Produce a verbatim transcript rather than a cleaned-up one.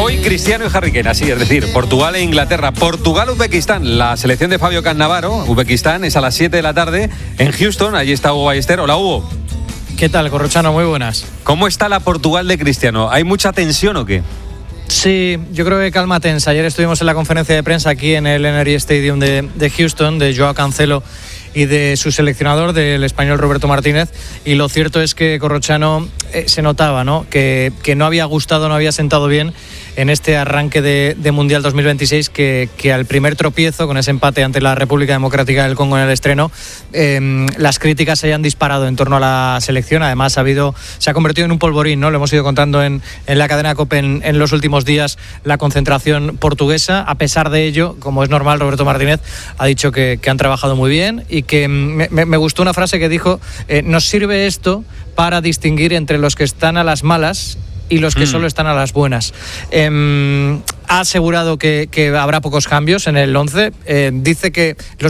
Hoy Cristiano y Harry Kane, así es decir, Portugal e Inglaterra. Portugal-Uzbekistán, la selección de Fabio Cannavaro, Uzbekistán, es a las siete de la tarde en Houston. Allí está Hugo Ballester. Hola, Hugo. ¿Qué tal, Corrochano? Muy buenas. ¿Cómo está la Portugal de Cristiano? ¿Hay mucha tensión o qué? Sí, yo creo que calma tensa. Ayer estuvimos en la conferencia de prensa aquí en el N R I Stadium de, de Houston, de Joao Cancelo y de su seleccionador, del español Roberto Martínez, y lo cierto es que Corrochano eh, se notaba, ¿no? Que, que no había gustado, no había sentado bien en este arranque de, de Mundial dos mil veintiséis, que, que al primer tropiezo, con ese empate ante la República Democrática del Congo en el estreno, eh, las críticas se hayan disparado en torno a la selección. Además ha habido, se ha convertido en un polvorín, ¿no? Lo hemos ido contando en, en la cadena COPE en, en los últimos días, la concentración portuguesa. A pesar de ello, como es normal, Roberto Martínez ha dicho que, que han trabajado muy bien y que me, me, me gustó una frase que dijo, eh, nos sirve esto para distinguir entre los que están a las malas y los que mm. solo están a las buenas. Eh, ha asegurado que, que habrá pocos cambios en el once. Eh, dice que los